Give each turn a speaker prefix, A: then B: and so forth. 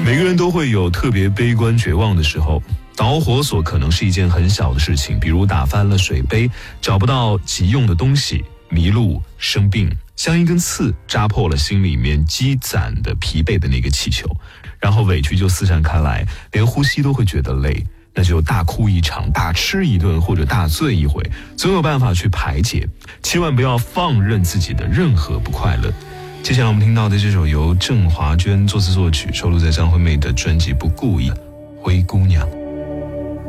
A: 每个人都会有特别悲观绝望的时候，导火索可能是一件很小的事情，比如打翻了水杯，找不到急用的东西，迷路，生病，像一根刺扎破了心里面积攒的疲惫的那个气球，然后委屈就四散开来，连呼吸都会觉得累，那就大哭一场，大吃一顿，或者大醉一回，总有办法去排解，千万不要放任自己的任何不快乐。接下来我们听到的这首由郑华娟作词作曲，收录在张惠妹的专辑《不顾一》，灰姑娘。